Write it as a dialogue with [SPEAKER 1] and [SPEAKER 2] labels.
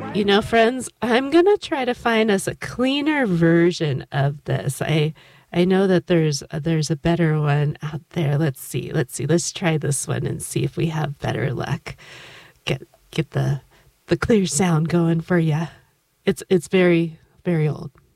[SPEAKER 1] You know, friends, I'm gonna try to find us a cleaner version of this. I know that there's a better one out there. Let's see. Let's see. Let's try this one and see if we have better luck. Get the clear sound going for you. It's very very old.